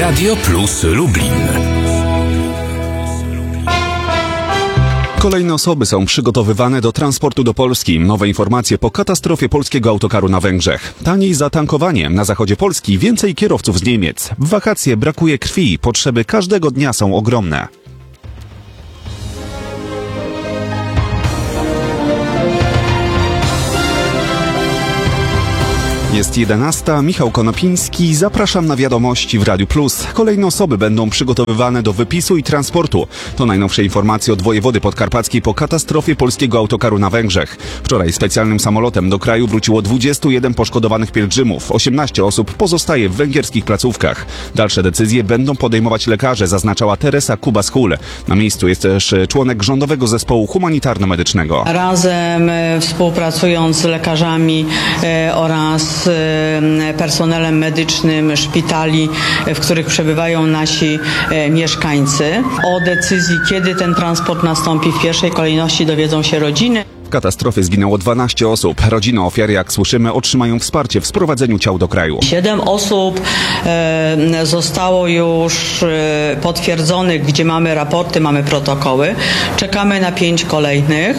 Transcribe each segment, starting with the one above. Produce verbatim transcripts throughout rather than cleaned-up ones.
Radio Plus Lublin. Kolejne osoby są przygotowywane do transportu do Polski. Nowe informacje po katastrofie polskiego autokaru na Węgrzech. Taniej za tankowanie. Na zachodzie Polski więcej kierowców z Niemiec. W wakacje brakuje krwi. Potrzeby każdego dnia są ogromne. Jest jedenasta, Michał Konopiński, zapraszam na wiadomości w Radiu Plus. Kolejne osoby będą przygotowywane do wypisu i transportu. To najnowsze informacje od wojewody podkarpackiej po katastrofie polskiego autokaru na Węgrzech. Wczoraj specjalnym samolotem do kraju wróciło dwudziestu jeden poszkodowanych pielgrzymów. osiemnaście osób pozostaje w węgierskich placówkach. Dalsze decyzje będą podejmować lekarze, zaznaczała Teresa Kubas-Hul. Na miejscu jest też członek rządowego zespołu humanitarno-medycznego. Razem współpracując z lekarzami e, oraz personelem medycznym szpitali, w których przebywają nasi e, mieszkańcy. O decyzji, kiedy ten transport nastąpi, w pierwszej kolejności dowiedzą się rodziny. W katastrofie zginęło dwanaście osób. Rodziny ofiar, jak słyszymy, otrzymają wsparcie w sprowadzeniu ciał do kraju. Siedem osób e, zostało już e, potwierdzonych, gdzie mamy raporty, mamy protokoły. Czekamy na pięć kolejnych.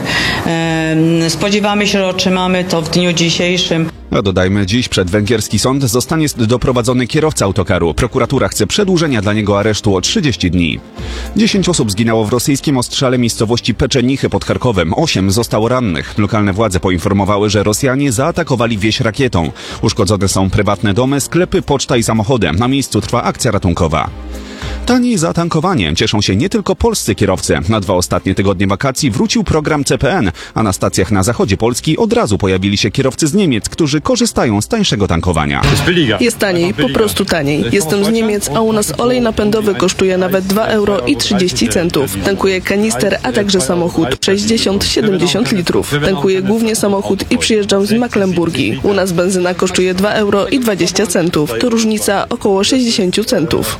E, spodziewamy się, że otrzymamy to w dniu dzisiejszym. A dodajmy, dziś przed węgierski sąd zostanie doprowadzony kierowca autokaru. Prokuratura chce przedłużenia dla niego aresztu o trzydzieści dni. dziesięć osób zginęło w rosyjskim ostrzale miejscowości Peczenichy pod Charkowem. osiem zostało rannych. Lokalne władze poinformowały, że Rosjanie zaatakowali wieś rakietą. Uszkodzone są prywatne domy, sklepy, poczta i samochody. Na miejscu trwa akcja ratunkowa. Taniej za tankowanie cieszą się nie tylko polscy kierowcy. Na dwa ostatnie tygodnie wakacji wrócił program C P N, a na stacjach na zachodzie Polski od razu pojawili się kierowcy z Niemiec, którzy korzystają z tańszego tankowania. Jest taniej, po prostu taniej. Jestem z Niemiec, a u nas olej napędowy kosztuje nawet dwa euro i trzydzieści centów. Tankuję kanister, a także samochód sześćdziesiąt siedemdziesiąt litrów. Tankuję głównie samochód i przyjeżdżam z Mecklenburgii. U nas benzyna kosztuje dwa euro i dwadzieścia centów. To różnica około sześćdziesiąt centów.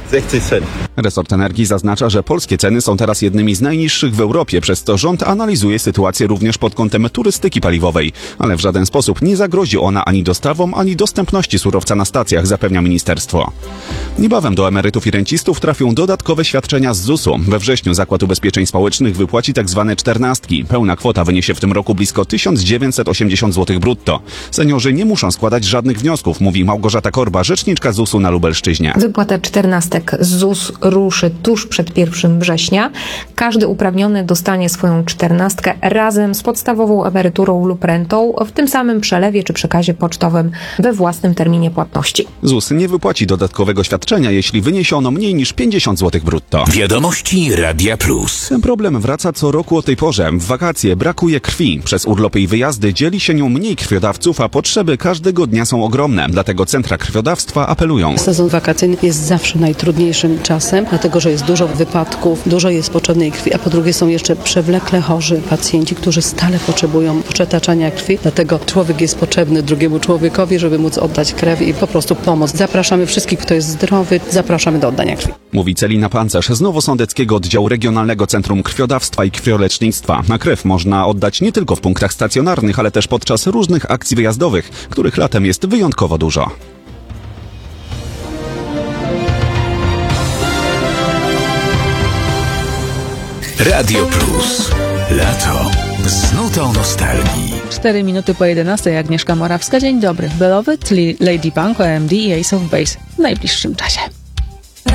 Resort Energii zaznacza, że polskie ceny są teraz jednymi z najniższych w Europie, przez co rząd analizuje sytuację również pod kątem turystyki paliwowej. Ale w żaden sposób nie zagrozi ona ani dostawom, ani dostępności surowca na stacjach, zapewnia ministerstwo. Niebawem do emerytów i rencistów trafią dodatkowe świadczenia z zusu. We wrześniu Zakład Ubezpieczeń Społecznych wypłaci tzw. czternastki. Pełna kwota wyniesie w tym roku blisko tysiąc dziewięćset osiemdziesiąt złotych brutto. Seniorzy nie muszą składać żadnych wniosków, mówi Małgorzata Korba, rzeczniczka zusu na Lubelszczyźnie. Wypłata czternastek z ZUS ruszy tuż przed pierwszym września. Każdy uprawniony dostanie swoją czternastkę razem z podstawową emeryturą lub rentą w tym samym przelewie czy przekazie pocztowym we własnym terminie płatności. ZUS nie wypłaci dodatkowego świadczenia, jeśli wyniesiono mniej niż pięćdziesiąt złotych brutto. Wiadomości Radia Plus. Ten problem wraca co roku o tej porze. W wakacje brakuje krwi. Przez urlopy i wyjazdy dzieli się nią mniej krwiodawców, a potrzeby każdego dnia są ogromne. Dlatego centra krwiodawstwa apelują. Sezon wakacyjny jest zawsze najtrudniejszym czasem, dlatego że jest dużo wypadków, dużo jest potrzebnej krwi, a po drugie są jeszcze przewlekle chorzy pacjenci, którzy stale potrzebują przetaczania krwi. Dlatego człowiek jest potrzebny drugiemu człowiekowi, żeby móc oddać krew i po prostu pomóc. Zapraszamy wszystkich, kto jest zdrowy, zapraszamy do oddania krwi. Mówi Celina Pancerz z Nowosądeckiego Oddziału Regionalnego Centrum Krwiodawstwa i Krwiolecznictwa. Na krew można oddać nie tylko w punktach stacjonarnych, ale też podczas różnych akcji wyjazdowych, których latem jest wyjątkowo dużo. Radio Plus. Lato. Z nutą nostalgii. cztery minuty po jedenastej. Agnieszka Morawska. Dzień dobry. Beloved, Lady Punk, O M D i Ace of Base w najbliższym czasie.